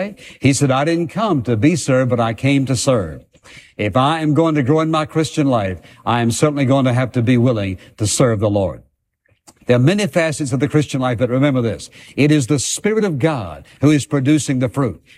He said, I didn't come to be served, but I came to serve. If I am going to grow in my Christian life, I am certainly going to have to be willing to serve the Lord. There are many facets of the Christian life, but remember this. It is the Spirit of God who is producing the fruit.